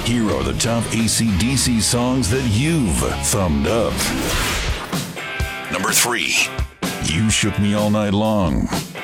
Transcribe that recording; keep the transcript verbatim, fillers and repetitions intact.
Here are the top A C D C songs that you've thumbed up. Number three, You Shook Me All Night Long.